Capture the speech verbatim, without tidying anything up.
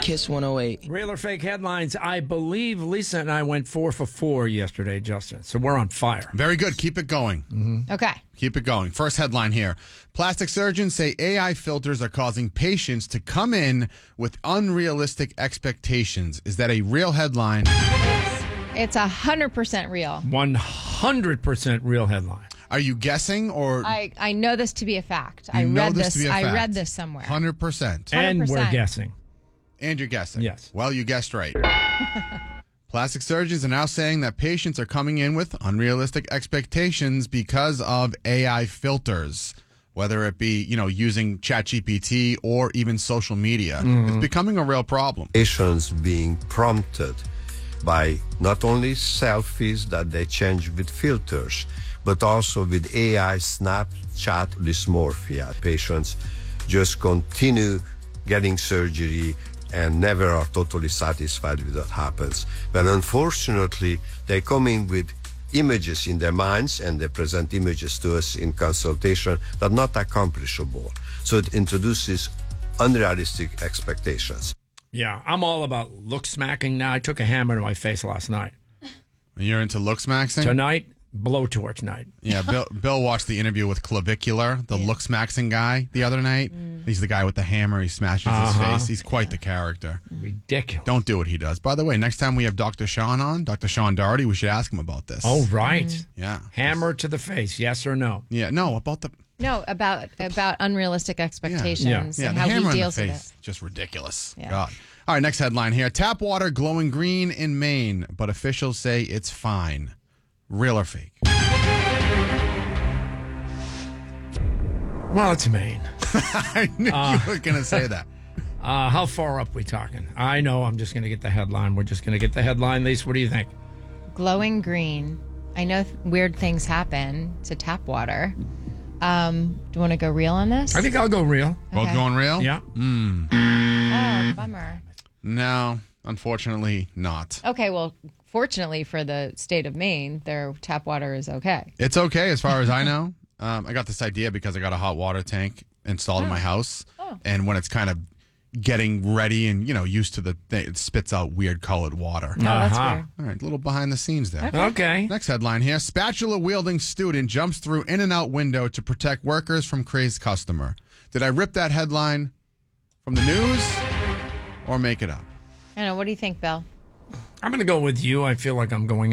Kiss one oh eight. Real or fake headlines. I believe Lisa and I went four for four yesterday, Justin. So we're on fire. Very good. Keep it going. Mm-hmm. Okay. Keep it going. First headline here. Plastic surgeons say A I filters are causing patients to come in with unrealistic expectations. Is that a real headline? It's a hundred percent real. one hundred percent real headline. Are you guessing or I, I know this to be a fact. you I know read this this. to be a I fact? read this somewhere. one hundred percent. And we're one hundred percent. guessing. And you're guessing. Yes. Well, you guessed right. Plastic surgeons are now saying that patients are coming in with unrealistic expectations because of A I filters, whether it be, you know, using ChatGPT or even social media. It's becoming a real problem. Patients being prompted by not only selfies that they change with filters, but also with A I Snapchat dysmorphia. Patients just continue getting surgery and never are totally satisfied with what happens. But unfortunately, they come in with images in their minds and they present images to us in consultation that are not accomplishable. So it introduces unrealistic expectations. Yeah, I'm all about look smacking now. I took a hammer to my face last night. You're into looks maxing? Tonight, blowtorch night. Yeah, Bill, Bill watched the interview with Clavicular, the looks maxing guy, the other night. He's the guy with the hammer. He smashes Uh-huh. his face. He's quite the character. Ridiculous. Don't do what he does. By the way, next time we have Doctor Sean on, Doctor Sean Doherty, we should ask him about this. Oh, right. Yeah. Hammer to the face, yes or no? Yeah, no, about the... No, about about unrealistic expectations Yeah, and the how hammer he in deals the with face, it. just ridiculous. Yeah. God. All right, next headline here. Tap water glowing green in Maine, but officials say it's fine. Real or fake? Well, it's Maine. I knew you were going to say that. Uh, how far up we talking? I know I'm just going to get the headline. We're just going to get the headline. Lisa, what do you think? Glowing green. I know th- weird things happen to tap water. Um, do you want to go real on this? I think I'll go real. Both Okay. going real? Yeah. Oh, bummer. No, unfortunately not. Okay, well, fortunately for the state of Maine, their tap water is okay. It's okay as far as I know. Um, I got this idea because I got a hot water tank installed in my house. Oh. And when it's kind of getting ready and, you know, used to the thing, it spits out weird colored water. No, that's Uh-huh. weird. All right, a little behind the scenes there. Okay. Next headline here. Spatula wielding student jumps through in and out window to protect workers from crazed customer. Did I rip that headline from the news or make it up? I don't know. What do you think, Bill? I'm going to go with you. I feel like I'm going